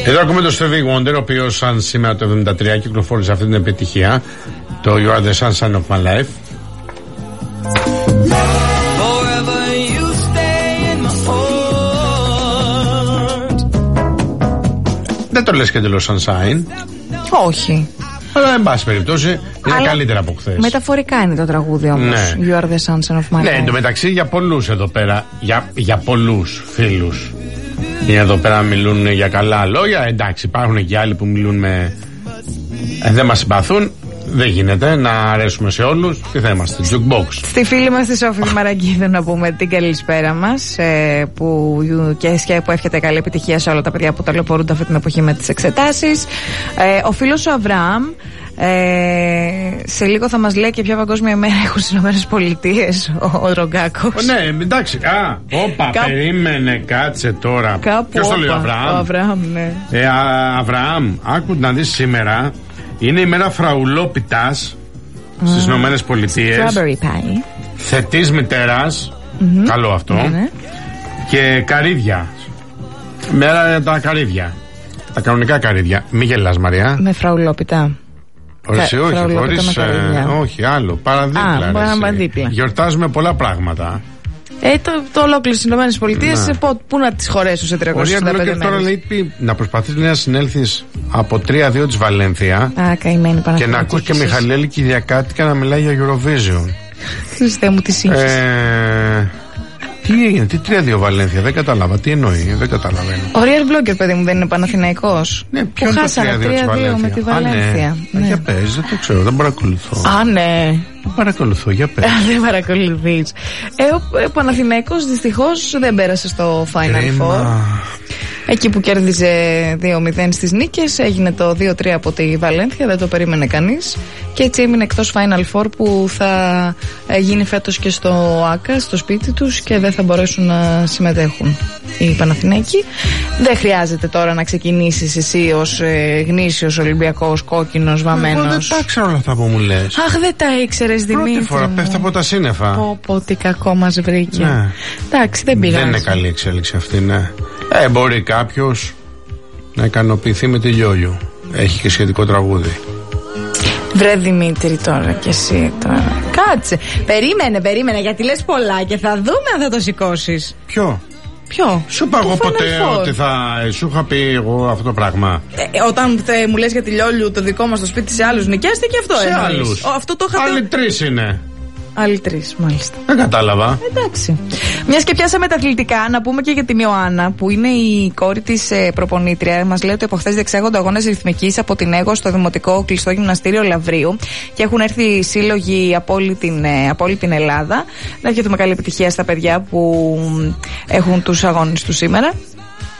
Εδώ ακούμε το Stevie Wonder, ο οποίος σαν σήμερα το 1973 κυκλοφόρησε αυτή την επιτυχία, το You Are The Sunshine Of My Life. Δεν το λες και εντελώς Sunshine. Όχι. Αλλά εν πάση περιπτώσει είναι καλύτερα από χθες. Μεταφορικά είναι το τραγούδι όμως. Ναι. You Are The Sunshine Of My Life. Ναι, εντωμεταξύ για πολλούς εδώ πέρα, για πολλούς φίλους, είναι εδώ πέρα να μιλούν για καλά λόγια. Εντάξει, υπάρχουν και άλλοι που μιλούν με. Δεν μας συμπαθούν. Δεν γίνεται να αρέσουμε σε όλους. Τι θα είμαστε, jukebox. Στη φίλη μας τη Σόφη Μαραγκίδου να πούμε την καλησπέρα μας, που εύχεται καλή επιτυχία σε όλα τα παιδιά που ταλαιπωρούνται αυτή την εποχή με τις εξετάσεις. Ο φίλος ο Αβραάμ σε λίγο θα μας λέει και ποια παγκόσμια ημέρα έχουν στις ΗΠΑ ο Ρογκάκος. Ναι, εντάξει. Περίμενε, κάτσε τώρα. Ποιος το λέει, ο Αβραάμ? Ο Αβραάμ, ναι. Αβραάμ, άκου να δεις σήμερα. Είναι η μέρα φραουλόπιτας στις Ηνωμένες Πολιτείες. Strawberry pie. Θετής μητέρας. Καλό αυτό. Ναι. Και καρύδια. Μέρα τα καρύδια. Τα κανονικά καρύδια. Μη γελάς, Μαριά. Με φραουλόπιτα. Όχι, χωρίς. Όχι, άλλο. Παραδίπλα. Γιορτάζουμε πολλά πράγματα. Το ολόκληρο στις Ηνωμένες Πολιτείες, πού να τις χωρέσουν σε 365 μέρες. Τώρα λέει να προσπαθείς να συνέλθεις από 3-2 της Βαλένθια. Καημένη Παναγιώτη. Και να ακούς και Μιχαλέλη Κυριακάτικα να μιλάει για Eurovision. Χριστέ μου, τι σύγχυση. Τι έγινε, τι 3-2 Βαλένθια, δεν κατάλαβα, τι εννοεί, δεν καταλαβαίνω. Ο Real Blogger, παιδί μου, δεν είναι Παναθηναϊκός? Ναι, ποιο είναι το 3-2 με τη Βαλένθια. Ναι. Για πες, δεν το ξέρω, δεν παρακολουθώ. Ναι. Δεν παρακολουθώ, για πες. Δεν παρακολουθείς. Ο Παναθηναϊκός δυστυχώς δεν πέρασε στο Final Four. Εκεί που κέρδιζε 2-0 στις νίκες, έγινε το 2-3 από τη Βαλένθια, δεν το περίμενε κανείς. Και έτσι έμεινε εκτός Final Four, που θα γίνει φέτος και στο ΆΚΑ, στο σπίτι τους, και δεν θα μπορέσουν να συμμετέχουν οι Παναθηναϊκοί. Δεν χρειάζεται τώρα να ξεκινήσεις εσύ ως γνήσιος Ολυμπιακός, κόκκινος, βαμμένος. Εγώ δεν τα ξέρω όλα αυτά που μου λες. Αχ, δεν τα ήξερες, Δημήτρη. Πρώτη φορά πέφτει από τα σύννεφα. Πω, τι κακό μας βρήκε. Ναι. Εντάξει, δεν πειράζει. Δεν είναι καλή εξέλιξη αυτή, ναι. Μπορεί κάποιος να ικανοποιηθεί με τη Λιόλιου. Έχει και σχετικό τραγούδι. Βρε Δημήτρη, τώρα κι εσύ τώρα. Κάτσε. Περίμενε, γιατί λες πολλά και θα δούμε αν θα το σηκώσεις. Ποιο? Σου είπα εγώ ποτέ ότι σου είχα πει εγώ αυτό το πράγμα? Όταν μου λες για τη Λιόλιου, το δικό μας το σπίτι σε άλλους νοικιάστε και αυτό. Σε άλλους. Αυτό το είχα. Άλλοι 3 είναι. Άλλοι 3, μάλιστα. Δεν κατάλαβα. Εντάξει. Μιας και πιάσαμε τα αθλητικά, να πούμε και για την Ιωάννα, που είναι η κόρη της προπονήτρια. Μας λέει ότι από χθες διεξάγονται αγώνες ρυθμικής από την ΕΓΟ στο Δημοτικό Κλειστό Γυμναστήριο Λαβρίου και έχουν έρθει σύλλογοι από όλη την Ελλάδα. Να ευχηθούμε καλή επιτυχία στα παιδιά που έχουν τους αγώνες τους σήμερα.